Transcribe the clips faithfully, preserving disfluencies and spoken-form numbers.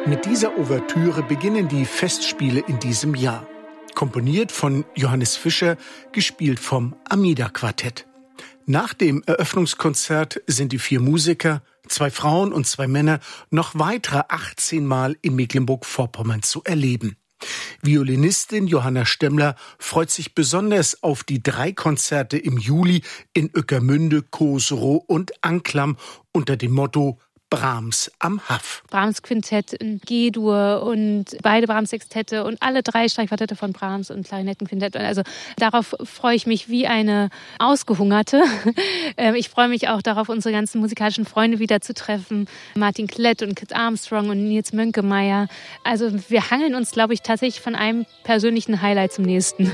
Mit dieser Ouvertüre beginnen die Festspiele in diesem Jahr. Komponiert von Johannes Fischer, gespielt vom Amida-Quartett. Nach dem Eröffnungskonzert sind die vier Musiker, zwei Frauen und zwei Männer, noch weitere achtzehn Mal in Mecklenburg-Vorpommern zu erleben. Violinistin Johanna Stemmler freut sich besonders auf die drei Konzerte im Juli in Ueckermünde, Koserow und Anklam unter dem Motto Brahms am Haff. Brahms Quintett in G-Dur und beide Brahms Sextette und alle drei Streichquartette von Brahms und Klarinettenquintett. Also darauf freue ich mich wie eine Ausgehungerte. Ich freue mich auch darauf, unsere ganzen musikalischen Freunde wieder zu treffen. Martin Klett und Kit Armstrong und Nils Mönkemeyer. Also wir hangeln uns, glaube ich, tatsächlich von einem persönlichen Highlight zum nächsten.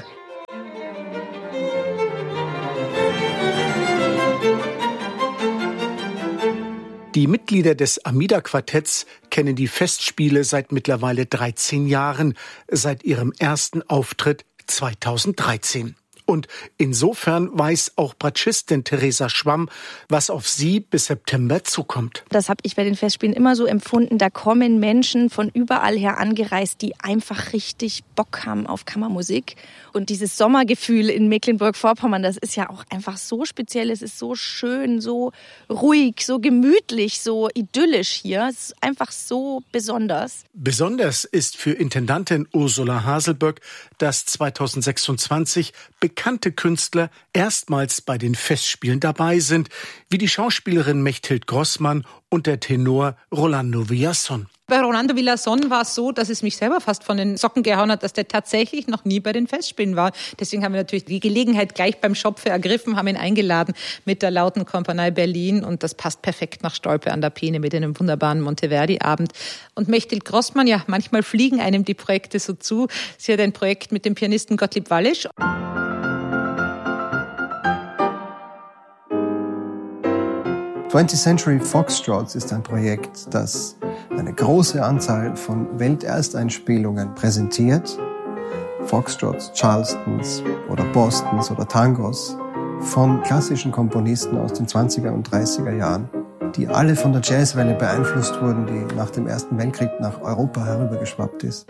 Die Mitglieder des Amida-Quartetts kennen die Festspiele seit mittlerweile dreizehn Jahren, seit ihrem ersten Auftritt zweitausenddreizehn. Und insofern weiß auch Bratschistin Theresa Schwamm, was auf sie bis September zukommt. Das habe ich bei den Festspielen immer so empfunden. Da kommen Menschen von überall her angereist, die einfach richtig Bock haben auf Kammermusik. Und dieses Sommergefühl in Mecklenburg-Vorpommern, das ist ja auch einfach so speziell. Es ist so schön, so ruhig, so gemütlich, so idyllisch hier. Es ist einfach so besonders. Besonders ist für Intendantin Ursula Haselböck, dass zweitausendsechsundzwanzig bekannte Künstler erstmals bei den Festspielen dabei sind, wie die Schauspielerin Mechthild Grossmann und der Tenor Rolando Villazón. Bei Rolando Villazón war es so, dass es mich selber fast von den Socken gehauen hat, dass der tatsächlich noch nie bei den Festspielen war. Deswegen haben wir natürlich die Gelegenheit gleich beim Schopfe ergriffen, haben ihn eingeladen mit der Lauten Kompanie Berlin und das passt perfekt nach Stolpe an der Peene mit einem wunderbaren Monteverdi-Abend. Und Mechthild Grossmann, ja, manchmal fliegen einem die Projekte so zu. Sie hat ein Projekt mit dem Pianisten Gottlieb Wallisch. twentieth Century Foxtrots ist ein Projekt, das eine große Anzahl von Weltersteinspielungen präsentiert. Foxtrots, Charlestons oder Bostons oder Tangos von klassischen Komponisten aus den zwanziger und dreißiger Jahren, die alle von der Jazzwelle beeinflusst wurden, die nach dem Ersten Weltkrieg nach Europa herübergeschwappt ist.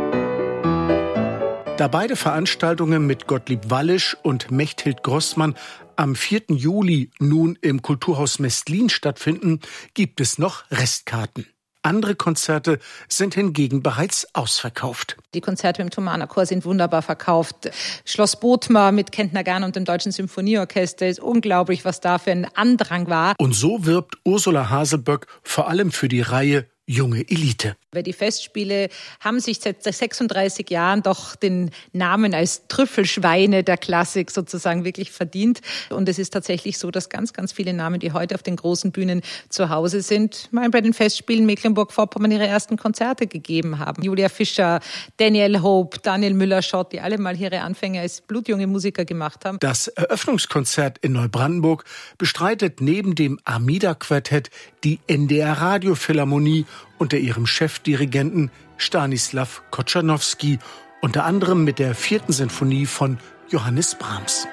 Da beide Veranstaltungen mit Gottlieb Wallisch und Mechthild Grossmann am vierten Juli nun im Kulturhaus Mestlin stattfinden, gibt es noch Restkarten. Andere Konzerte sind hingegen bereits ausverkauft. Die Konzerte im Thomaner Chor sind wunderbar verkauft. Schloss Bothmer mit Kentner Gern und dem Deutschen Symphonieorchester ist unglaublich, was da für ein Andrang war. Und so wirbt Ursula Haselböck vor allem für die Reihe Junge Elite. Weil die Festspiele haben sich seit sechsunddreißig Jahren doch den Namen als Trüffelschweine der Klassik sozusagen wirklich verdient. Und es ist tatsächlich so, dass ganz, ganz viele Namen, die heute auf den großen Bühnen zu Hause sind, mal bei den Festspielen Mecklenburg-Vorpommern ihre ersten Konzerte gegeben haben. Julia Fischer, Daniel Hope, Daniel Müller-Schott, die alle mal ihre Anfänge als blutjunge Musiker gemacht haben. Das Eröffnungskonzert in Neubrandenburg bestreitet neben dem Amida-Quartett die N D R-Radiophilharmonie unter ihrem Chefdirigenten Stanislaw Kotschanowski, unter anderem mit der vierten Sinfonie von Johannes Brahms.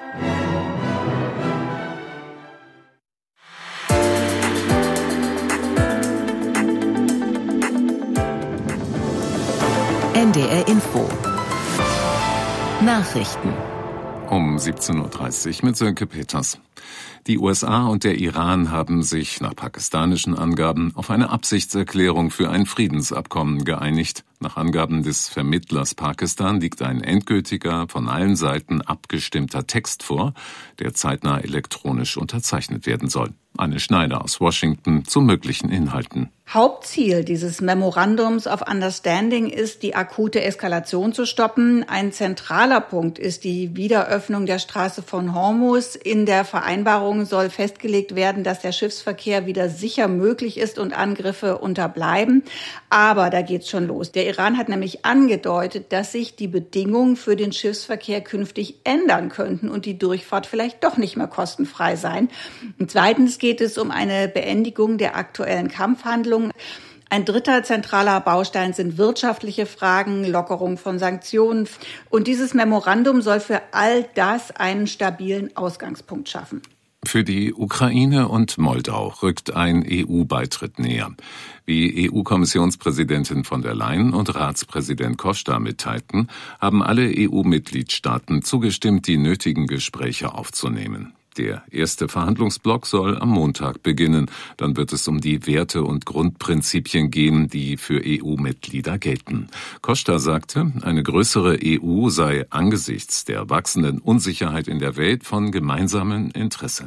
N D R Info Nachrichten um siebzehn Uhr dreißig mit Sönke Peters. Die U S A und der Iran haben sich nach pakistanischen Angaben auf eine Absichtserklärung für ein Friedensabkommen geeinigt. Nach Angaben des Vermittlers Pakistan liegt ein endgültiger, von allen Seiten abgestimmter Text vor, der zeitnah elektronisch unterzeichnet werden soll. Anne Schneider aus Washington zu möglichen Inhalten. Hauptziel dieses Memorandums of Understanding ist, die akute Eskalation zu stoppen. Ein zentraler Punkt ist die Wiederöffnung der Straße von Hormuz. In der Vereinbarung soll festgelegt werden, dass der Schiffsverkehr wieder sicher möglich ist und Angriffe unterbleiben. Aber da geht's schon los. Der Iran hat nämlich angedeutet, dass sich die Bedingungen für den Schiffsverkehr künftig ändern könnten und die Durchfahrt vielleicht doch nicht mehr kostenfrei sein. Und zweitens geht es um eine Beendigung der aktuellen Kampfhandlungen. Ein dritter zentraler Baustein sind wirtschaftliche Fragen, Lockerung von Sanktionen. Und dieses Memorandum soll für all das einen stabilen Ausgangspunkt schaffen. Für die Ukraine und Moldau rückt ein E U-Beitritt näher. Wie E U-Kommissionspräsidentin von der Leyen und Ratspräsident Costa mitteilten, haben alle E U-Mitgliedstaaten zugestimmt, die nötigen Gespräche aufzunehmen. Der erste Verhandlungsblock soll am Montag beginnen. Dann wird es um die Werte und Grundprinzipien gehen, die für E U-Mitglieder gelten. Costa sagte, eine größere E U sei angesichts der wachsenden Unsicherheit in der Welt von gemeinsamem Interesse.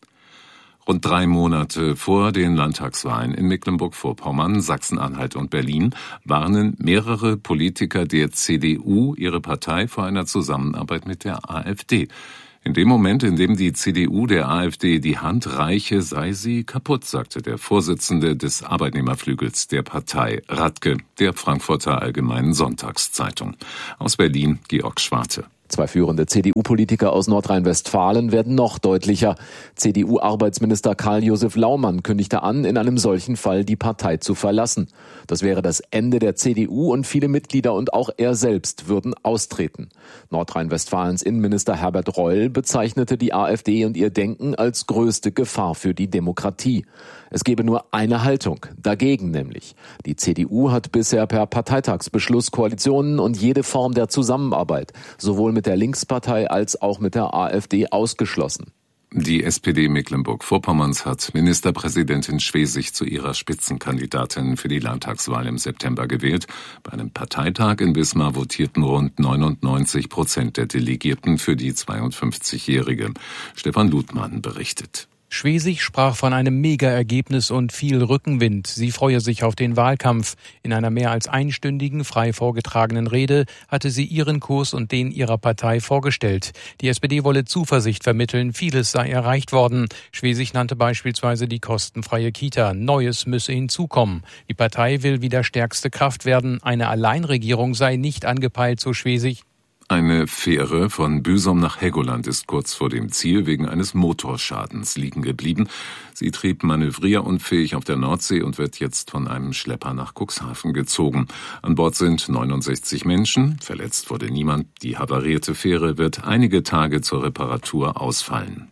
Rund drei Monate vor den Landtagswahlen in Mecklenburg-Vorpommern, Sachsen-Anhalt und Berlin warnen mehrere Politiker der C D U ihre Partei vor einer Zusammenarbeit mit der AfD. In dem Moment, in dem die C D U der AfD die Hand reiche, sei sie kaputt, sagte der Vorsitzende des Arbeitnehmerflügels der Partei, Radke, der Frankfurter Allgemeinen Sonntagszeitung. Aus Berlin, Georg Schwarte. Zwei führende C D U-Politiker aus Nordrhein-Westfalen werden noch deutlicher. C D U-Arbeitsminister Karl-Josef Laumann kündigte an, in einem solchen Fall die Partei zu verlassen. Das wäre das Ende der C D U und viele Mitglieder und auch er selbst würden austreten. Nordrhein-Westfalens Innenminister Herbert Reul bezeichnete die AfD und ihr Denken als größte Gefahr für die Demokratie. Es gebe nur eine Haltung, dagegen nämlich. Die C D U hat bisher per Parteitagsbeschluss Koalitionen und jede Form der Zusammenarbeit, sowohl mit der Linkspartei als auch mit der AfD, ausgeschlossen. Die S P D Mecklenburg-Vorpommerns hat Ministerpräsidentin Schwesig zu ihrer Spitzenkandidatin für die Landtagswahl im September gewählt. Bei einem Parteitag in Wismar votierten rund neunundneunzig Prozent der Delegierten für die zweiundfünfzigjährige. Stefan Ludmann berichtet. Schwesig sprach von einem Mega-Ergebnis und viel Rückenwind. Sie freue sich auf den Wahlkampf. In einer mehr als einstündigen, frei vorgetragenen Rede hatte sie ihren Kurs und den ihrer Partei vorgestellt. Die S P D wolle Zuversicht vermitteln, vieles sei erreicht worden. Schwesig nannte beispielsweise die kostenfreie Kita. Neues müsse hinzukommen. Die Partei will wieder stärkste Kraft werden. Eine Alleinregierung sei nicht angepeilt, so Schwesig. Eine Fähre von Büsum nach Helgoland ist kurz vor dem Ziel wegen eines Motorschadens liegen geblieben. Sie trieb manövrierunfähig auf der Nordsee und wird jetzt von einem Schlepper nach Cuxhaven gezogen. An Bord sind neunundsechzig Menschen, verletzt wurde niemand. Die havarierte Fähre wird einige Tage zur Reparatur ausfallen.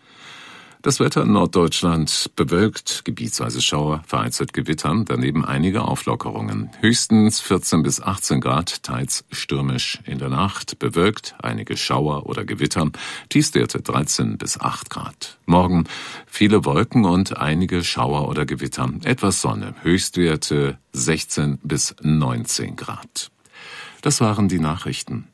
Das Wetter in Norddeutschland bewölkt, gebietsweise Schauer, vereinzelt Gewitter, daneben einige Auflockerungen. Höchstens vierzehn bis achtzehn Grad, teils stürmisch in der Nacht, bewölkt, einige Schauer oder Gewitter, Tiefstwerte dreizehn bis acht Grad. Morgen viele Wolken und einige Schauer oder Gewitter, etwas Sonne, Höchstwerte sechzehn bis neunzehn Grad. Das waren die Nachrichten.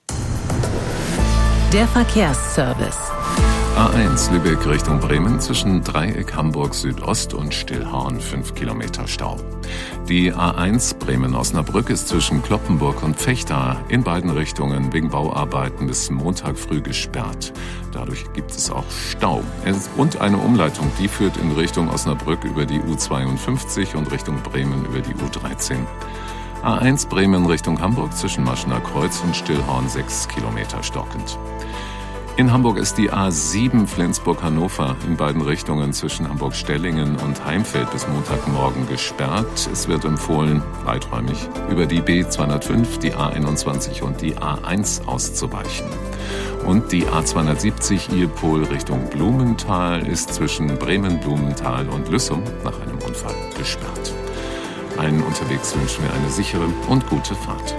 Der Verkehrsservice. A eins Lübeck Richtung Bremen zwischen Dreieck Hamburg Südost und Stillhorn fünf Kilometer Stau. Die A eins Bremen-Osnabrück ist zwischen Kloppenburg und Vechta in beiden Richtungen wegen Bauarbeiten bis Montag früh gesperrt. Dadurch gibt es auch Stau. Und eine Umleitung, die führt in Richtung Osnabrück über die U zweiundfünfzig und Richtung Bremen über die U dreizehn. A eins Bremen Richtung Hamburg zwischen Maschener Kreuz und Stillhorn sechs Kilometer stockend. In Hamburg ist die A sieben Flensburg-Hannover in beiden Richtungen zwischen Hamburg-Stellingen und Heimfeld bis Montagmorgen gesperrt. Es wird empfohlen, weiträumig über die B zweihundertfünf, die A einundzwanzig und die A eins auszuweichen. Und die A zweihundertsiebzig Ilpol Richtung Blumenthal ist zwischen Bremen-Blumenthal und Lüssum nach einem Unfall gesperrt. Allen unterwegs wünschen wir eine sichere und gute Fahrt.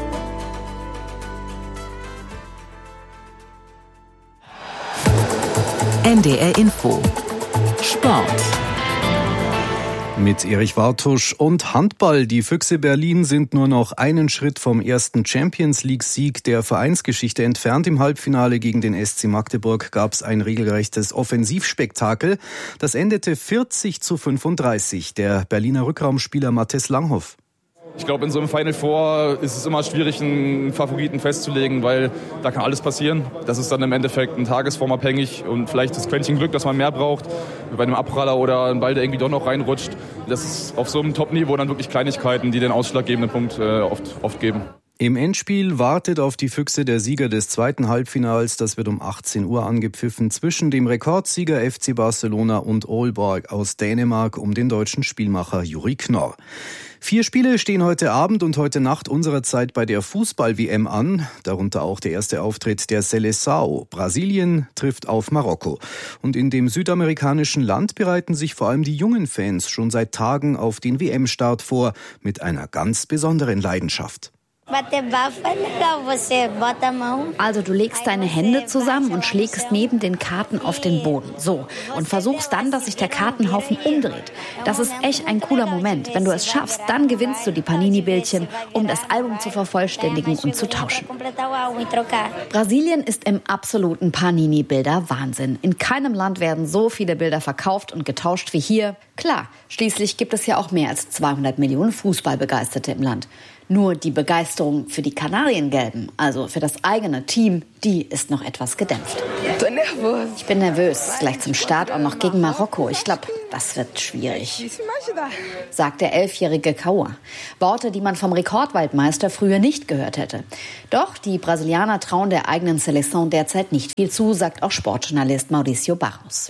N D R Info. Sport. Mit Erich Wartusch und Handball. Die Füchse Berlin sind nur noch einen Schritt vom ersten Champions-League-Sieg der Vereinsgeschichte entfernt. Im Halbfinale gegen den S C Magdeburg gab es ein regelrechtes Offensivspektakel. Das endete vierzig zu fünfunddreißig. Der Berliner Rückraumspieler Mathis Langhoff. Ich glaube, in so einem Final Four ist es immer schwierig, einen Favoriten festzulegen, weil da kann alles passieren. Das ist dann im Endeffekt ein tagesformabhängig und vielleicht das Quäntchen Glück, das man mehr braucht, bei einem Abpraller oder einem Ball, der irgendwie doch noch reinrutscht. Das ist auf so einem Top-Niveau dann wirklich Kleinigkeiten, die den ausschlaggebenden Punkt äh, oft, oft geben. Im Endspiel wartet auf die Füchse der Sieger des zweiten Halbfinals. Das wird um achtzehn Uhr angepfiffen zwischen dem Rekordsieger F C Barcelona und Aalborg aus Dänemark um den deutschen Spielmacher Juri Knorr. Vier Spiele stehen heute Abend und heute Nacht unserer Zeit bei der Fußball-W M an. Darunter auch der erste Auftritt der Seleção. Brasilien trifft auf Marokko. Und in dem südamerikanischen Land bereiten sich vor allem die jungen Fans schon seit Tagen auf den W M-Start vor. Mit einer ganz besonderen Leidenschaft. Also du legst deine Hände zusammen und schlägst neben den Karten auf den Boden. So. Und versuchst dann, dass sich der Kartenhaufen umdreht. Das ist echt ein cooler Moment. Wenn du es schaffst, dann gewinnst du die Panini-Bildchen, um das Album zu vervollständigen und zu tauschen. Brasilien ist im absoluten Panini-Bilder-Wahnsinn. In keinem Land werden so viele Bilder verkauft und getauscht wie hier. Klar, schließlich gibt es ja auch mehr als zweihundert Millionen Fußballbegeisterte im Land. Nur die Begeisterung für die Kanariengelben, also für das eigene Team, die ist noch etwas gedämpft. Ich bin nervös, gleich zum Start auch noch gegen Marokko. Ich glaube, das wird schwierig, sagt der elfjährige Cauã. Worte, die man vom Rekordweltmeister früher nicht gehört hätte. Doch die Brasilianer trauen der eigenen Seleção derzeit nicht viel zu, sagt auch Sportjournalist Mauricio Barros.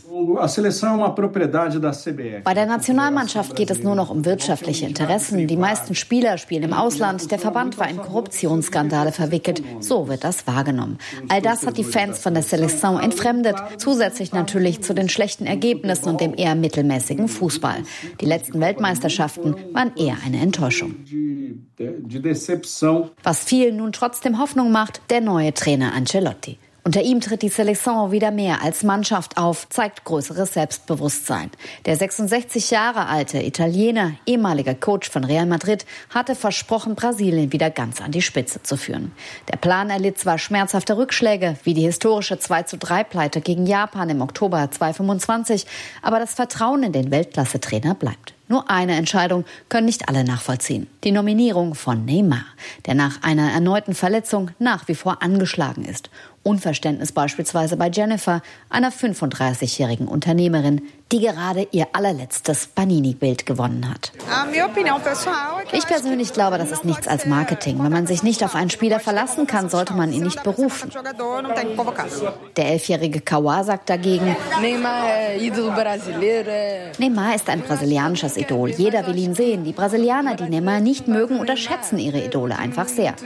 Bei der Nationalmannschaft geht es nur noch um wirtschaftliche Interessen. Die meisten Spieler spielen im Ausland. Der Verband war in Korruptionsskandale verwickelt. So wird das wahrgenommen. All das hat die Fans von der Seleção entfremdet. Zusätzlich natürlich zu den schlechten Ergebnissen und dem eher mittelmäßigen Fußball. Die letzten Weltmeisterschaften waren eher eine Enttäuschung. Was vielen nun trotzdem Hoffnung macht, der neue Trainer Ancelotti. Unter ihm tritt die Seleção wieder mehr als Mannschaft auf, zeigt größeres Selbstbewusstsein. Der sechsundsechzig Jahre alte Italiener, ehemaliger Coach von Real Madrid, hatte versprochen, Brasilien wieder ganz an die Spitze zu führen. Der Plan erlitt zwar schmerzhafte Rückschläge, wie die historische zwei zu drei Pleite gegen Japan im Oktober zweitausendfünfundzwanzig, aber das Vertrauen in den Weltklasse-Trainer bleibt. Nur eine Entscheidung können nicht alle nachvollziehen. Die Nominierung von Neymar, der nach einer erneuten Verletzung nach wie vor angeschlagen ist. Unverständnis beispielsweise bei Jennifer, einer fünfunddreißigjährigen Unternehmerin, die gerade ihr allerletztes Panini-Bild gewonnen hat. Ich persönlich glaube, das ist nichts als Marketing. Wenn man sich nicht auf einen Spieler verlassen kann, sollte man ihn nicht berufen. Der elfjährige Cauã sagt dagegen, Neymar ist ein brasilianisches Idol. Jeder will ihn sehen. Die Brasilianer, die Neymar nicht mögen, unterschätzen ihre Idole einfach sehr.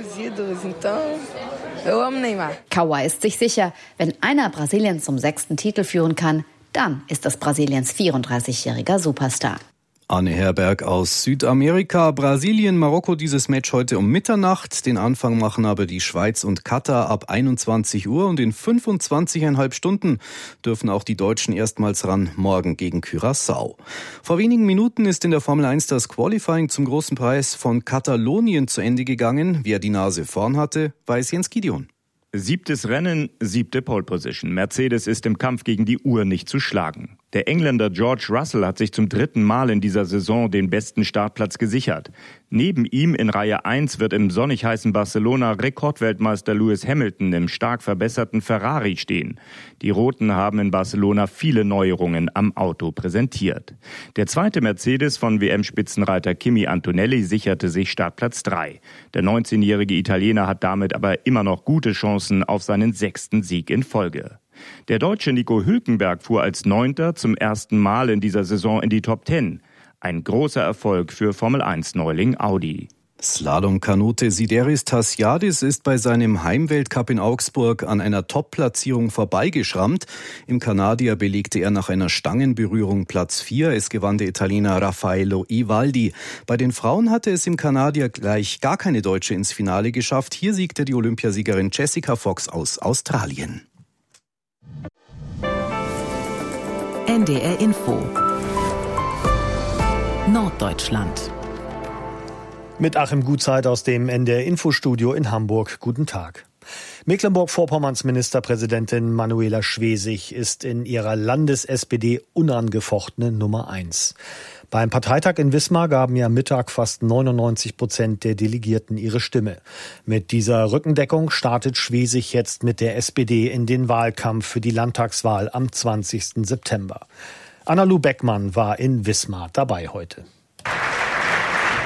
Cauã ist sich sicher, wenn einer Brasilien zum sechsten Titel führen kann, dann ist das Brasiliens vierunddreißigjähriger Superstar. Anne Herberg aus Südamerika. Brasilien, Marokko dieses Match heute um Mitternacht. Den Anfang machen aber die Schweiz und Katar ab einundzwanzig Uhr. Und in fünfundzwanzig Komma fünf Stunden dürfen auch die Deutschen erstmals ran, morgen gegen Curaçao. Vor wenigen Minuten ist in der Formel eins das Qualifying zum großen Preis von Katalonien zu Ende gegangen. Wer die Nase vorn hatte, weiß Jens Gideon. Siebtes Rennen, siebte Pole Position. Mercedes ist im Kampf gegen die Uhr nicht zu schlagen. Der Engländer George Russell hat sich zum dritten Mal in dieser Saison den besten Startplatz gesichert. Neben ihm in Reihe eins wird im sonnig heißen Barcelona Rekordweltmeister Lewis Hamilton im stark verbesserten Ferrari stehen. Die Roten haben in Barcelona viele Neuerungen am Auto präsentiert. Der zweite Mercedes von W M-Spitzenreiter Kimi Antonelli sicherte sich Startplatz drei. Der neunzehnjährige Italiener hat damit aber immer noch gute Chancen auf seinen sechsten Sieg in Folge. Der Deutsche Nico Hülkenberg fuhr als Neunter zum ersten Mal in dieser Saison in die Top Ten. Ein großer Erfolg für Formel eins Neuling Audi. Slalomkanute Sideris Tassiadis ist bei seinem Heimweltcup in Augsburg an einer Top-Platzierung vorbeigeschrammt. Im Kanadier belegte er nach einer Stangenberührung Platz vier. Es gewann der Italiener Raffaello Ivaldi. Bei den Frauen hatte es im Kanadier gleich gar keine Deutsche ins Finale geschafft. Hier siegte die Olympiasiegerin Jessica Fox aus Australien. N D R Info Norddeutschland. Mit Achim Gutzeit aus dem N D R Infostudio in Hamburg. Guten Tag. Mecklenburg-Vorpommerns Ministerpräsidentin Manuela Schwesig ist in ihrer Landes-S P D unangefochtene Nummer eins. Beim Parteitag in Wismar gaben ja am Mittag fast neunundneunzig Prozent der Delegierten ihre Stimme. Mit dieser Rückendeckung startet Schwesig jetzt mit der S P D in den Wahlkampf für die Landtagswahl am zwanzigsten September. Anna-Lu Beckmann war in Wismar dabei heute.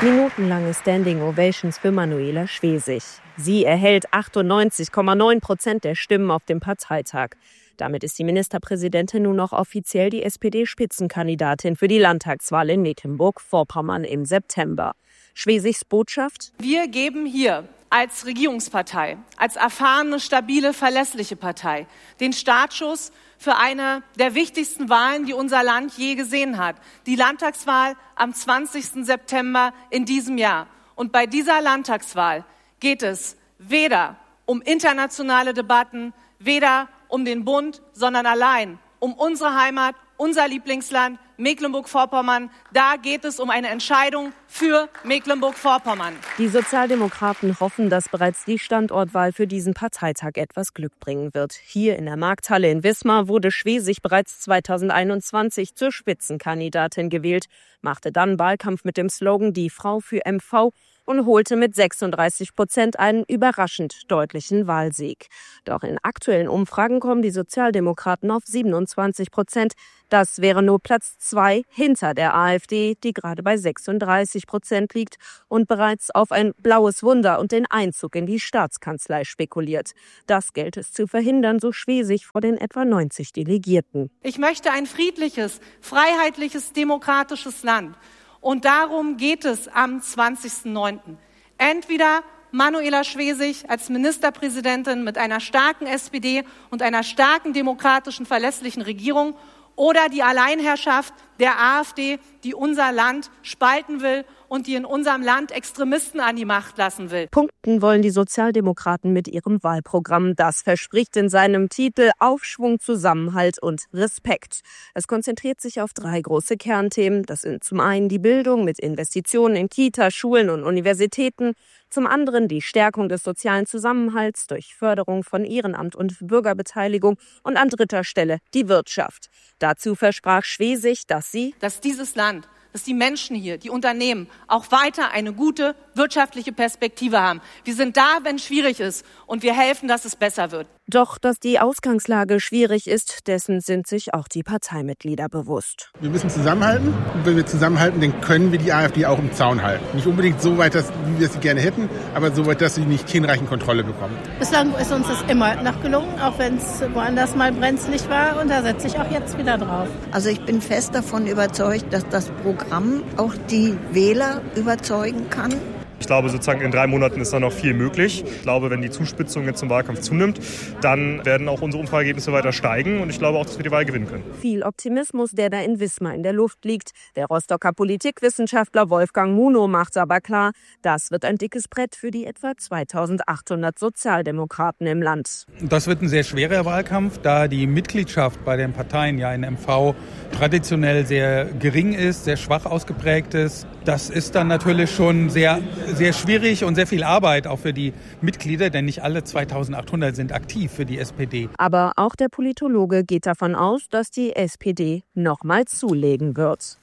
Minutenlange Standing Ovations für Manuela Schwesig. Sie erhält achtundneunzig Komma neun Prozent der Stimmen auf dem Parteitag. Damit ist die Ministerpräsidentin nun noch offiziell die S P D-Spitzenkandidatin für die Landtagswahl in Mecklenburg-Vorpommern im September. Schwesigs Botschaft: Wir geben hier als Regierungspartei, als erfahrene, stabile, verlässliche Partei den Startschuss für eine der wichtigsten Wahlen, die unser Land je gesehen hat. Die Landtagswahl am zwanzigsten September in diesem Jahr. Und bei dieser Landtagswahl geht es weder um internationale Debatten, weder um den Bund, sondern allein um unsere Heimat, unser Lieblingsland, Mecklenburg-Vorpommern. Da geht es um eine Entscheidung für Mecklenburg-Vorpommern. Die Sozialdemokraten hoffen, dass bereits die Standortwahl für diesen Parteitag etwas Glück bringen wird. Hier in der Markthalle in Wismar wurde Schwesig bereits zweitausendeinundzwanzig zur Spitzenkandidatin gewählt, machte dann Wahlkampf mit dem Slogan Die Frau für M V und holte mit sechsunddreißig Prozent einen überraschend deutlichen Wahlsieg. Doch in aktuellen Umfragen kommen die Sozialdemokraten auf siebenundzwanzig Prozent. Das wäre nur Platz zwei hinter der AfD, die gerade bei sechsunddreißig Prozent liegt und bereits auf ein blaues Wunder und den Einzug in die Staatskanzlei spekuliert. Das gilt es zu verhindern, so Schwesig vor den etwa neunzig Delegierten. Ich möchte ein friedliches, freiheitliches, demokratisches Land. Und darum geht es am zwanzigsten neunten Entweder Manuela Schwesig als Ministerpräsidentin mit einer starken S P D und einer starken demokratischen, verlässlichen Regierung oder die Alleinherrschaft der AfD, die unser Land spalten will und die in unserem Land Extremisten an die Macht lassen will. Punkten wollen die Sozialdemokraten mit ihrem Wahlprogramm. Das verspricht in seinem Titel Aufschwung, Zusammenhalt und Respekt. Es konzentriert sich auf drei große Kernthemen. Das sind zum einen die Bildung mit Investitionen in Kita, Schulen und Universitäten. Zum anderen die Stärkung des sozialen Zusammenhalts durch Förderung von Ehrenamt und Bürgerbeteiligung und an dritter Stelle die Wirtschaft. Dazu versprach Schwesig, dass sie, dass dieses Land, dass die Menschen hier, die Unternehmen auch weiter eine gute wirtschaftliche Perspektive haben. Wir sind da, wenn es schwierig ist und wir helfen, dass es besser wird. Doch, dass die Ausgangslage schwierig ist, dessen sind sich auch die Parteimitglieder bewusst. Wir müssen zusammenhalten und wenn wir zusammenhalten, dann können wir die AfD auch im Zaun halten. Nicht unbedingt so weit, dass, wie wir sie gerne hätten, aber so weit, dass sie nicht hinreichend Kontrolle bekommen. Bislang ist uns das immer noch gelungen, auch wenn es woanders mal brenzlig war und da setze ich auch jetzt wieder drauf. Also ich bin fest davon überzeugt, dass das Programm auch die Wähler überzeugen kann. Ich glaube, sozusagen in drei Monaten ist da noch viel möglich. Ich glaube, wenn die Zuspitzung jetzt zum Wahlkampf zunimmt, dann werden auch unsere Umfrageergebnisse weiter steigen. Und ich glaube auch, dass wir die Wahl gewinnen können. Viel Optimismus, der da in Wismar in der Luft liegt. Der Rostocker Politikwissenschaftler Wolfgang Munow macht aber klar, das wird ein dickes Brett für die etwa zweitausendachthundert Sozialdemokraten im Land. Das wird ein sehr schwerer Wahlkampf, da die Mitgliedschaft bei den Parteien ja in M V traditionell sehr gering ist, sehr schwach ausgeprägt ist. Das ist dann natürlich schon sehr, sehr schwierig und sehr viel Arbeit auch für die Mitglieder, denn nicht alle zweitausendachthundert sind aktiv für die S P D. Aber auch der Politologe geht davon aus, dass die S P D noch mal zulegen wird.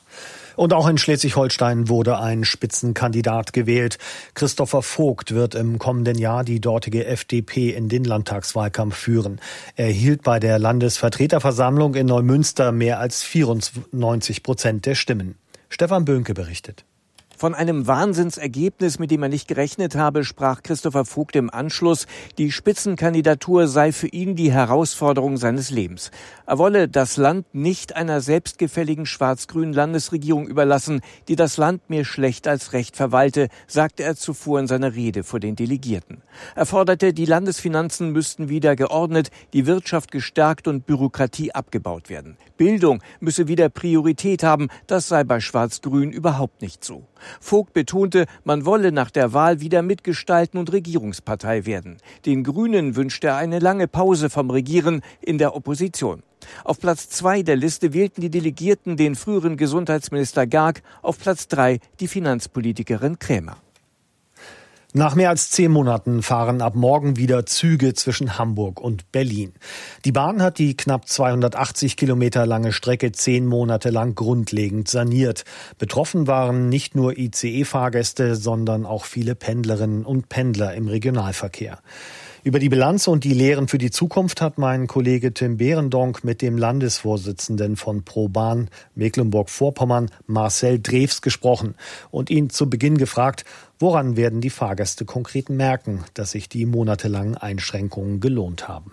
Und auch in Schleswig-Holstein wurde ein Spitzenkandidat gewählt. Christopher Vogt wird im kommenden Jahr die dortige F D P in den Landtagswahlkampf führen. Er erhielt bei der Landesvertreterversammlung in Neumünster mehr als vierundneunzig Prozent der Stimmen. Stefan Böhnke berichtet. Von einem Wahnsinnsergebnis, mit dem er nicht gerechnet habe, sprach Christopher Vogt im Anschluss. Die Spitzenkandidatur sei für ihn die Herausforderung seines Lebens. Er wolle das Land nicht einer selbstgefälligen schwarz-grünen Landesregierung überlassen, die das Land mehr schlecht als recht verwalte, sagte er zuvor in seiner Rede vor den Delegierten. Er forderte, die Landesfinanzen müssten wieder geordnet, die Wirtschaft gestärkt und Bürokratie abgebaut werden. Bildung müsse wieder Priorität haben, das sei bei Schwarz-Grün überhaupt nicht so. Vogt betonte, man wolle nach der Wahl wieder mitgestalten und Regierungspartei werden. Den Grünen wünschte er eine lange Pause vom Regieren in der Opposition. Auf Platz zwei der Liste wählten die Delegierten den früheren Gesundheitsminister Garg, auf Platz drei die Finanzpolitikerin Krämer. Nach mehr als zehn Monaten fahren ab morgen wieder Züge zwischen Hamburg und Berlin. Die Bahn hat die knapp zweihundertachtzig Kilometer lange Strecke zehn Monate lang grundlegend saniert. Betroffen waren nicht nur I C E-Fahrgäste, sondern auch viele Pendlerinnen und Pendler im Regionalverkehr. Über die Bilanz und die Lehren für die Zukunft hat mein Kollege Tim Behrendonck mit dem Landesvorsitzenden von ProBahn Mecklenburg-Vorpommern, Marcel Drews, gesprochen und ihn zu Beginn gefragt, woran werden die Fahrgäste konkret merken, dass sich die monatelangen Einschränkungen gelohnt haben.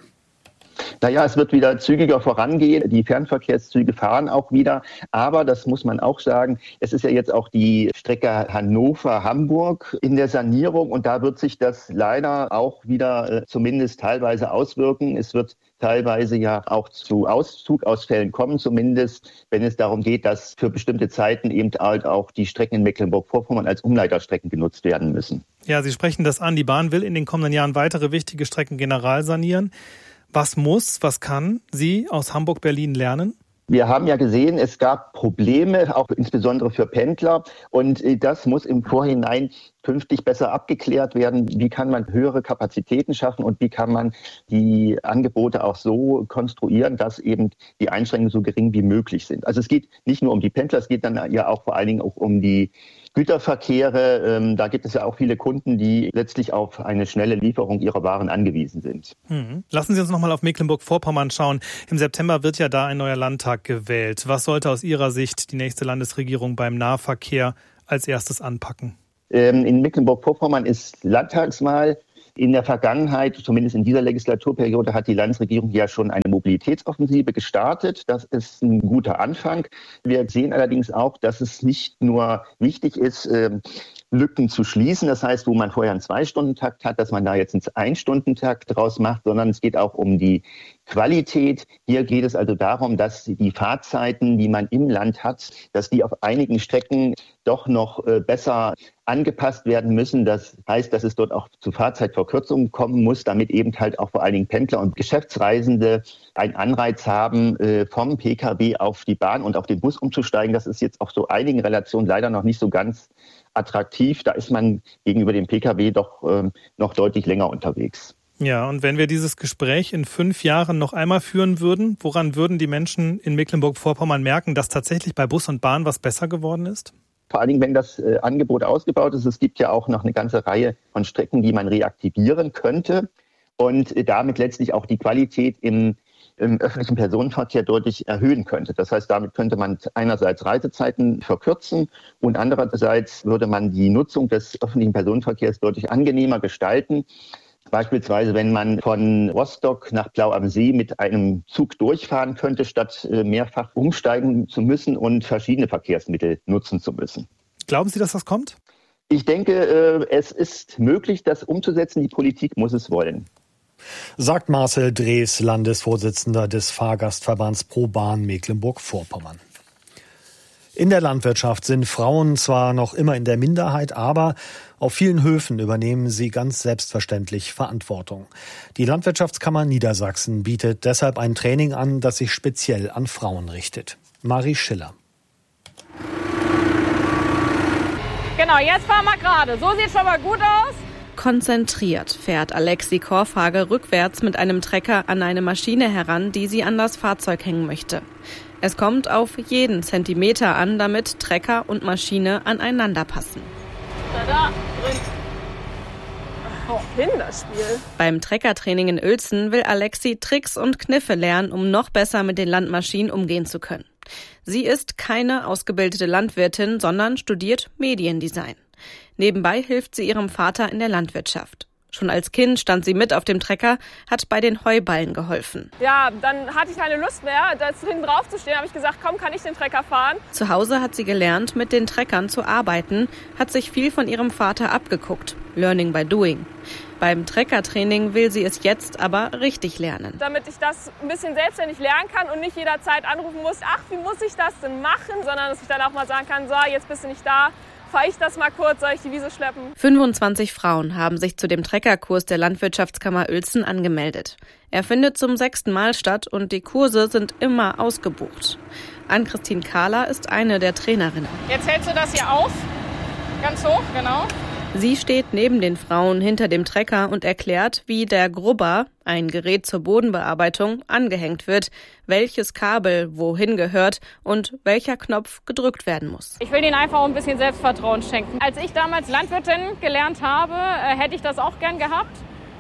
Naja, es wird wieder zügiger vorangehen. Die Fernverkehrszüge fahren auch wieder. Aber, das muss man auch sagen, es ist ja jetzt auch die Strecke Hannover-Hamburg in der Sanierung. Und da wird sich das leider auch wieder äh, zumindest teilweise auswirken. Es wird teilweise ja auch zu Auszugausfällen kommen, zumindest wenn es darum geht, dass für bestimmte Zeiten eben halt auch die Strecken in Mecklenburg-Vorpommern als Umleiterstrecken genutzt werden müssen. Ja, Sie sprechen das an. Die Bahn will in den kommenden Jahren weitere wichtige Strecken generalsanieren. Was muss, was kann sie aus Hamburg-Berlin lernen? Wir haben ja gesehen, es gab Probleme, auch insbesondere für Pendler. Und das muss im Vorhinein künftig besser abgeklärt werden. Wie kann man höhere Kapazitäten schaffen und wie kann man die Angebote auch so konstruieren, dass eben die Einschränkungen so gering wie möglich sind. Also es geht nicht nur um die Pendler, es geht dann ja auch vor allen Dingen auch um die Güterverkehre. Da gibt es ja auch viele Kunden, die letztlich auf eine schnelle Lieferung ihrer Waren angewiesen sind. Hm. Lassen Sie uns noch mal auf Mecklenburg-Vorpommern schauen. Im September wird ja da ein neuer Landtag gewählt. Was sollte aus Ihrer Sicht die nächste Landesregierung beim Nahverkehr als erstes anpacken? In Mecklenburg-Vorpommern ist Landtagswahl. In der Vergangenheit, zumindest in dieser Legislaturperiode, hat die Landesregierung ja schon eine Mobilitätsoffensive gestartet. Das ist ein guter Anfang. Wir sehen allerdings auch, dass es nicht nur wichtig ist, Lücken zu schließen. Das heißt, wo man vorher einen Zwei-Stunden-Takt hat, dass man da jetzt einen Ein-Stunden-Takt draus macht, sondern es geht auch um die Qualität. Hier geht es also darum, dass die Fahrzeiten, die man im Land hat, dass die auf einigen Strecken doch noch besser angepasst werden müssen. Das heißt, dass es dort auch zu Fahrzeitverkürzungen kommen muss, damit eben halt auch vor allen Dingen Pendler und Geschäftsreisende einen Anreiz haben, vom Pkw auf die Bahn und auf den Bus umzusteigen. Das ist jetzt auf so einigen Relationen leider noch nicht so ganz attraktiv. Da ist man gegenüber dem Pkw doch äh, noch deutlich länger unterwegs. Ja, und wenn wir dieses Gespräch in fünf Jahren noch einmal führen würden, woran würden die Menschen in Mecklenburg-Vorpommern merken, dass tatsächlich bei Bus und Bahn was besser geworden ist? Vor allen Dingen, wenn das äh, Angebot ausgebaut ist. Es gibt ja auch noch eine ganze Reihe von Strecken, die man reaktivieren könnte und äh, damit letztlich auch die Qualität im im öffentlichen Personenverkehr deutlich erhöhen könnte. Das heißt, damit könnte man einerseits Reisezeiten verkürzen und andererseits würde man die Nutzung des öffentlichen Personenverkehrs deutlich angenehmer gestalten. Beispielsweise, wenn man von Rostock nach Blau am See mit einem Zug durchfahren könnte, statt mehrfach umsteigen zu müssen und verschiedene Verkehrsmittel nutzen zu müssen. Glauben Sie, dass das kommt? Ich denke, es ist möglich, das umzusetzen. Die Politik muss es wollen. Sagt Marcel Drews, Landesvorsitzender des Fahrgastverbands ProBahn Mecklenburg-Vorpommern. In der Landwirtschaft sind Frauen zwar noch immer in der Minderheit, aber auf vielen Höfen übernehmen sie ganz selbstverständlich Verantwortung. Die Landwirtschaftskammer Niedersachsen bietet deshalb ein Training an, das sich speziell an Frauen richtet. Marie Schiller. Genau, jetzt fahren wir gerade. So sieht schon mal gut aus. Konzentriert fährt Alexi Korfhage rückwärts mit einem Trecker an eine Maschine heran, die sie an das Fahrzeug hängen möchte. Es kommt auf jeden Zentimeter an, damit Trecker und Maschine aneinander passen. Da, da, drin. Oh, Kinderspiel. Beim Treckertraining in Uelzen will Alexi Tricks und Kniffe lernen, um noch besser mit den Landmaschinen umgehen zu können. Sie ist keine ausgebildete Landwirtin, sondern studiert Mediendesign. Nebenbei hilft sie ihrem Vater in der Landwirtschaft. Schon als Kind stand sie mit auf dem Trecker, hat bei den Heuballen geholfen. Ja, dann hatte ich keine Lust mehr, da hinten drauf zu stehen. Habe ich gesagt, komm, kann ich den Trecker fahren? Zu Hause hat sie gelernt, mit den Treckern zu arbeiten, hat sich viel von ihrem Vater abgeguckt. Learning by doing. Beim Treckertraining will sie es jetzt aber richtig lernen. Damit ich das ein bisschen selbstständig lernen kann und nicht jederzeit anrufen muss, ach, wie muss ich das denn machen? Sondern dass ich dann auch mal sagen kann, so, jetzt bist du nicht da. Fahre ich das mal kurz, soll ich die Wiese schleppen? fünfundzwanzig Frauen haben sich zu dem Treckerkurs der Landwirtschaftskammer Uelzen angemeldet. Er findet zum sechsten Mal statt und die Kurse sind immer ausgebucht. Ann-Christine Kahler ist eine der Trainerinnen. Jetzt hältst du das hier auf, ganz hoch, genau. Sie steht neben den Frauen hinter dem Trecker und erklärt, wie der Grubber, ein Gerät zur Bodenbearbeitung, angehängt wird, welches Kabel wohin gehört und welcher Knopf gedrückt werden muss. Ich will ihnen einfach ein bisschen Selbstvertrauen schenken. Als ich damals Landwirtin gelernt habe, hätte ich das auch gern gehabt.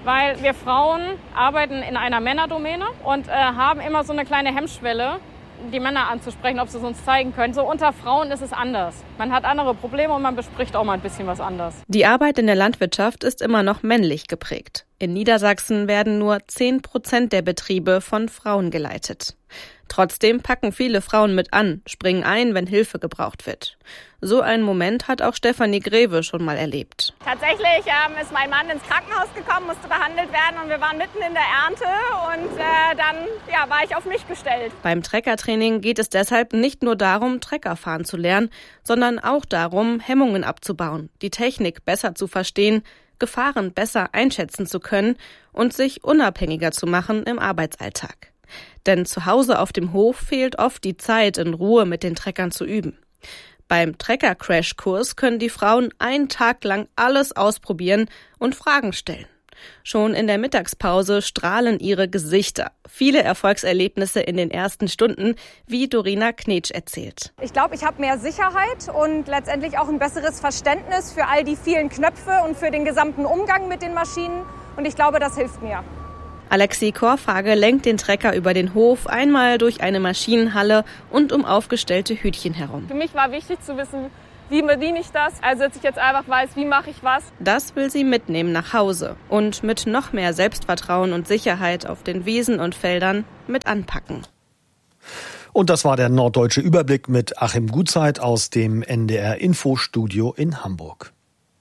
weil wir Frauen arbeiten in einer Männerdomäne und äh, haben immer so eine kleine Hemmschwelle, die Männer anzusprechen, ob sie es uns zeigen können. So unter Frauen ist es anders. Man hat andere Probleme und man bespricht auch mal ein bisschen was anders. Die Arbeit in der Landwirtschaft ist immer noch männlich geprägt. In Niedersachsen werden nur zehn Prozent der Betriebe von Frauen geleitet. Trotzdem packen viele Frauen mit an, springen ein, wenn Hilfe gebraucht wird. So einen Moment hat auch Stefanie Greve schon mal erlebt. Tatsächlich ähm, ist mein Mann ins Krankenhaus gekommen, musste behandelt werden und wir waren mitten in der Ernte und äh, dann ja, war ich auf mich gestellt. Beim Treckertraining geht es deshalb nicht nur darum, Trecker fahren zu lernen, sondern auch darum, Hemmungen abzubauen, die Technik besser zu verstehen, Gefahren besser einschätzen zu können und sich unabhängiger zu machen im Arbeitsalltag. Denn zu Hause auf dem Hof fehlt oft die Zeit, in Ruhe mit den Treckern zu üben. Beim Trecker-Crash-Kurs können die Frauen einen Tag lang alles ausprobieren und Fragen stellen. Schon in der Mittagspause strahlen ihre Gesichter. Viele Erfolgserlebnisse in den ersten Stunden, wie Dorina Knetsch erzählt. Ich glaube, ich habe mehr Sicherheit und letztendlich auch ein besseres Verständnis für all die vielen Knöpfe und für den gesamten Umgang mit den Maschinen. Und ich glaube, das hilft mir. Alexi Korfage lenkt den Trecker über den Hof, einmal durch eine Maschinenhalle und um aufgestellte Hütchen herum. Für mich war wichtig zu wissen, wie bediene ich das, also dass ich jetzt einfach weiß, wie mache ich was. Das will sie mitnehmen nach Hause und mit noch mehr Selbstvertrauen und Sicherheit auf den Wiesen und Feldern mit anpacken. Und das war der Norddeutsche Überblick mit Achim Gutzeit aus dem N D R Infostudio in Hamburg.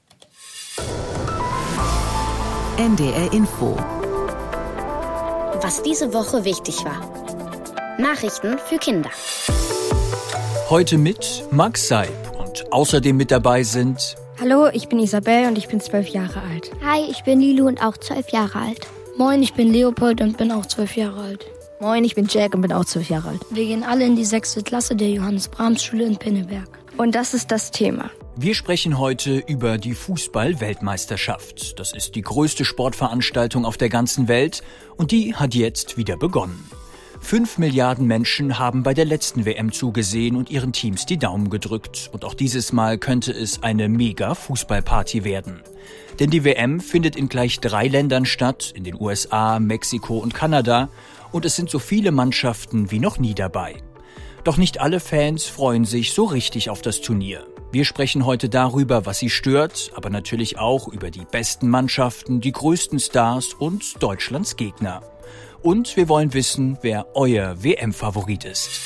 N D R Info. Was diese Woche wichtig war. Nachrichten für Kinder. Heute mit Max Seib und außerdem mit dabei sind... Hallo, ich bin Isabel und ich bin zwölf Jahre alt. Hi, ich bin Lilu und auch zwölf Jahre alt. Moin, ich bin Leopold und bin auch zwölf Jahre alt. Moin, ich bin Jack und bin auch zwölf Jahre alt. Wir gehen alle in die sechste Klasse der Johannes-Brahms-Schule in Pinneberg. Und das ist das Thema. Wir sprechen heute über die Fußball-Weltmeisterschaft. Das ist die größte Sportveranstaltung auf der ganzen Welt und die hat jetzt wieder begonnen. Fünf Milliarden Menschen haben bei der letzten W M zugesehen und ihren Teams die Daumen gedrückt. Und auch dieses Mal könnte es eine Mega-Fußballparty werden. Denn die W M findet in gleich drei Ländern statt, in den U S A, Mexiko und Kanada. Und es sind so viele Mannschaften wie noch nie dabei. Doch nicht alle Fans freuen sich so richtig auf das Turnier. Wir sprechen heute darüber, was sie stört, aber natürlich auch über die besten Mannschaften, die größten Stars und Deutschlands Gegner. Und wir wollen wissen, wer euer W M-Favorit ist.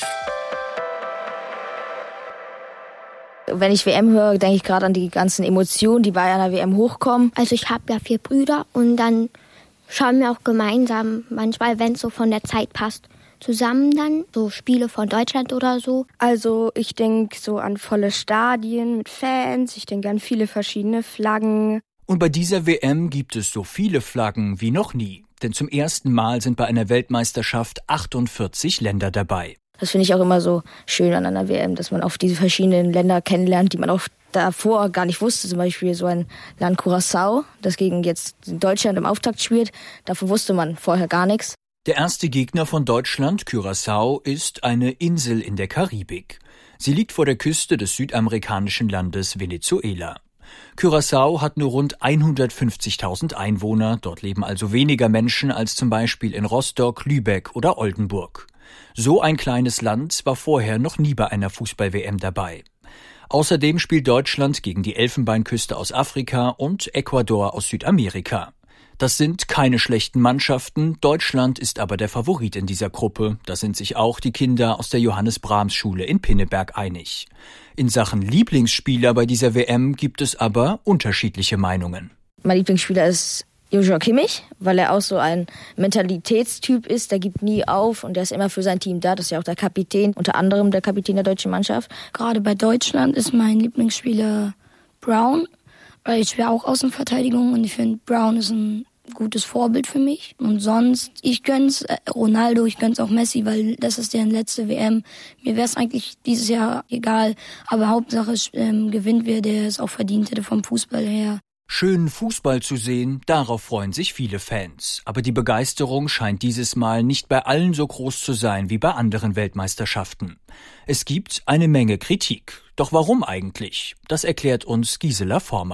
Wenn ich W M höre, denke ich gerade an die ganzen Emotionen, die bei einer W M hochkommen. Also ich habe ja vier Brüder und dann schauen wir auch gemeinsam, manchmal, wenn es so von der Zeit passt, zusammen dann, so Spiele von Deutschland oder so. Also ich denke so an volle Stadien mit Fans, ich denke an viele verschiedene Flaggen. Und bei dieser W M gibt es so viele Flaggen wie noch nie. Denn zum ersten Mal sind bei einer Weltmeisterschaft achtundvierzig Länder dabei. Das finde ich auch immer so schön an einer W M, dass man auf diese verschiedenen Länder kennenlernt, die man auch davor gar nicht wusste. Zum Beispiel so ein Land Curaçao, das gegen jetzt Deutschland im Auftakt spielt. Davon wusste man vorher gar nichts. Der erste Gegner von Deutschland, Curaçao, ist eine Insel in der Karibik. Sie liegt vor der Küste des südamerikanischen Landes Venezuela. Curaçao hat nur rund hundertfünfzigtausend Einwohner, dort leben also weniger Menschen als zum Beispiel in Rostock, Lübeck oder Oldenburg. So ein kleines Land war vorher noch nie bei einer Fußball-W M dabei. Außerdem spielt Deutschland gegen die Elfenbeinküste aus Afrika und Ecuador aus Südamerika. Das sind keine schlechten Mannschaften, Deutschland ist aber der Favorit in dieser Gruppe. Da sind sich auch die Kinder aus der Johannes-Brahms-Schule in Pinneberg einig. In Sachen Lieblingsspieler bei dieser W M gibt es aber unterschiedliche Meinungen. Mein Lieblingsspieler ist Joshua Kimmich, weil er auch so ein Mentalitätstyp ist, der gibt nie auf und der ist immer für sein Team da. Das ist ja auch der Kapitän, unter anderem der Kapitän der deutschen Mannschaft. Gerade bei Deutschland ist mein Lieblingsspieler Brown, weil ich spiele auch Außenverteidigung und ich finde, Brown ist ein gutes Vorbild für mich. Und sonst, ich gönn's Ronaldo, ich gönn's auch Messi, weil das ist deren letzte W M. Mir wäre es eigentlich dieses Jahr egal, aber Hauptsache ähm, gewinnt wer, der es auch verdient hätte vom Fußball her. Schön Fußball zu sehen, darauf freuen sich viele Fans. Aber die Begeisterung scheint dieses Mal nicht bei allen so groß zu sein wie bei anderen Weltmeisterschaften. Es gibt eine Menge Kritik. Doch warum eigentlich? Das erklärt uns Gisela Former.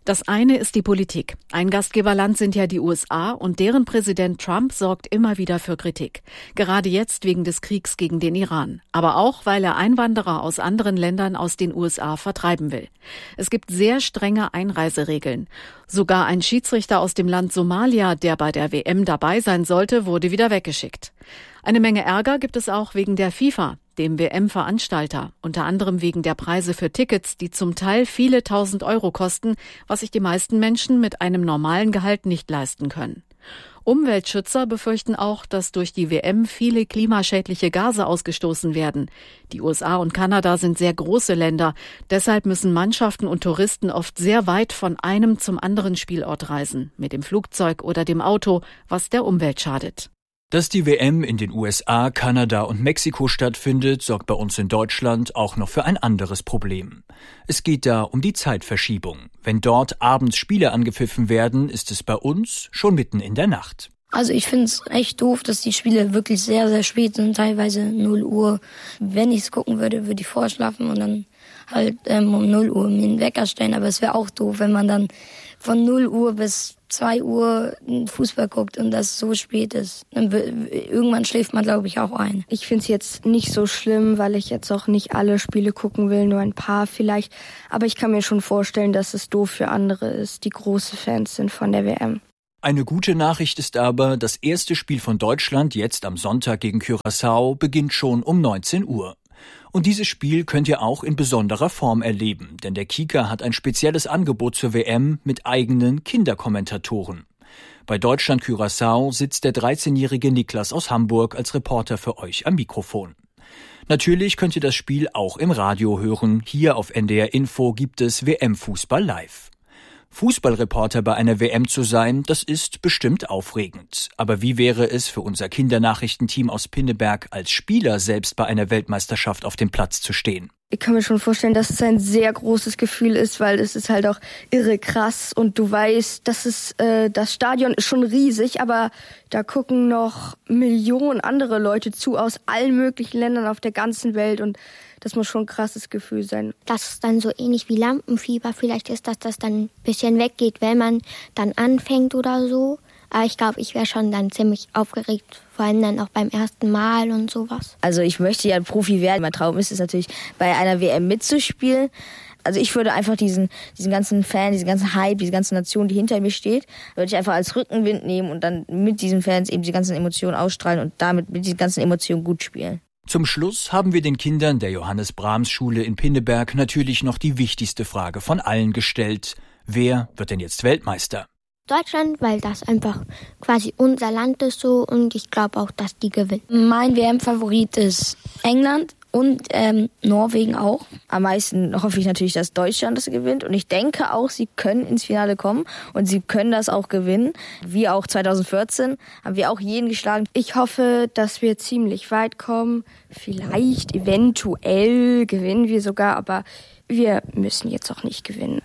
Das eine ist die Politik. Ein Gastgeberland sind ja die U S A und deren Präsident Trump sorgt immer wieder für Kritik. Gerade jetzt wegen des Kriegs gegen den Iran. Aber auch, weil er Einwanderer aus anderen Ländern aus den U S A vertreiben will. Es gibt sehr strenge Einreiseregeln. Sogar ein Schiedsrichter aus dem Land Somalia, der bei der W M dabei sein sollte, wurde wieder weggeschickt. Eine Menge Ärger gibt es auch wegen der FIFA, dem W M-Veranstalter, unter anderem wegen der Preise für Tickets, die zum Teil viele tausend Euro kosten, was sich die meisten Menschen mit einem normalen Gehalt nicht leisten können. Umweltschützer befürchten auch, dass durch die W M viele klimaschädliche Gase ausgestoßen werden. Die U S A und Kanada sind sehr große Länder, deshalb müssen Mannschaften und Touristen oft sehr weit von einem zum anderen Spielort reisen, mit dem Flugzeug oder dem Auto, was der Umwelt schadet. Dass die W M in den U S A, Kanada und Mexiko stattfindet, sorgt bei uns in Deutschland auch noch für ein anderes Problem. Es geht da um die Zeitverschiebung. Wenn dort abends Spiele angepfiffen werden, ist es bei uns schon mitten in der Nacht. Also ich finde es echt doof, dass die Spiele wirklich sehr, sehr spät sind, teilweise null Uhr. Wenn ich es gucken würde, würde ich vorschlafen und dann halt ähm, um null Uhr mir einen Wecker stellen. Aber es wäre auch doof, wenn man dann von null Uhr bis zwei Uhr Fußball guckt und das so spät ist. Dann irgendwann schläft man, glaube ich, auch ein. Ich finde es jetzt nicht so schlimm, weil ich jetzt auch nicht alle Spiele gucken will, nur ein paar vielleicht. Aber ich kann mir schon vorstellen, dass es doof für andere ist, die große Fans sind von der W M. Eine gute Nachricht ist aber, das erste Spiel von Deutschland jetzt am Sonntag gegen Curaçao beginnt schon um neunzehn Uhr. Und dieses Spiel könnt ihr auch in besonderer Form erleben, denn der Kika hat ein spezielles Angebot zur W M mit eigenen Kinderkommentatoren. Bei Deutschland Curaçao sitzt der dreizehnjährige Niklas aus Hamburg als Reporter für euch am Mikrofon. Natürlich könnt ihr das Spiel auch im Radio hören. Hier auf N D R Info gibt es W M-Fußball live. Fußballreporter bei einer W M zu sein, das ist bestimmt aufregend. Aber wie wäre es für unser Kindernachrichtenteam aus Pinneberg als Spieler selbst bei einer Weltmeisterschaft auf dem Platz zu stehen? Ich kann mir schon vorstellen, dass es ein sehr großes Gefühl ist, weil es ist halt auch irre krass und du weißt, dass es äh, das Stadion ist schon riesig, aber da gucken noch Millionen andere Leute zu aus allen möglichen Ländern auf der ganzen Welt und das muss schon ein krasses Gefühl sein. Das ist dann so ähnlich wie Lampenfieber. Vielleicht ist das, dass das dann ein bisschen weggeht, wenn man dann anfängt oder so. Aber ich glaube, ich wäre schon dann ziemlich aufgeregt, vor allem dann auch beim ersten Mal und sowas. Also ich möchte ja Profi werden. Mein Traum ist es natürlich, bei einer W M mitzuspielen. Also ich würde einfach diesen diesen ganzen Fan, diesen ganzen Hype, diese ganze Nation, die hinter mir steht, würde ich einfach als Rückenwind nehmen und dann mit diesen Fans eben die ganzen Emotionen ausstrahlen und damit mit diesen ganzen Emotionen gut spielen. Zum Schluss haben wir den Kindern der Johannes Brahms Schule in Pinneberg natürlich noch die wichtigste Frage von allen gestellt. Wer wird denn jetzt Weltmeister? Deutschland, weil das einfach quasi unser Land ist so und ich glaube auch, dass die gewinnen. Mein W M-Favorit ist England und ähm, Norwegen auch. Am meisten hoffe ich natürlich, dass Deutschland das gewinnt und ich denke auch, sie können ins Finale kommen und sie können das auch gewinnen. Wie auch zweitausendvierzehn haben wir auch jeden geschlagen. Ich hoffe, dass wir ziemlich weit kommen. Vielleicht, eventuell gewinnen wir sogar, aber wir müssen jetzt auch nicht gewinnen.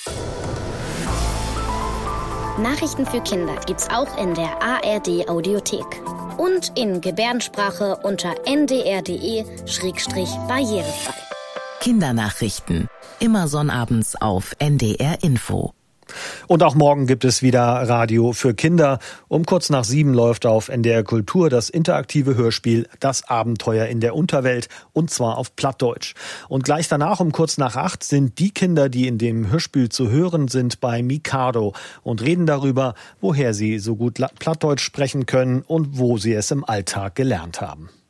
Nachrichten für Kinder gibt's auch in der A R D Audiothek und in Gebärdensprache unter n d r punkt d e schrägstrich barrierefrei. Kindernachrichten, immer sonnabends auf N D R Info. Und auch morgen gibt es wieder Radio für Kinder. Um kurz nach sieben läuft auf N D R Kultur das interaktive Hörspiel Das Abenteuer in der Unterwelt und zwar auf Plattdeutsch. Und gleich danach um kurz nach acht sind die Kinder, die in dem Hörspiel zu hören sind, bei Mikado und reden darüber, woher sie so gut Plattdeutsch sprechen können und wo sie es im Alltag gelernt haben.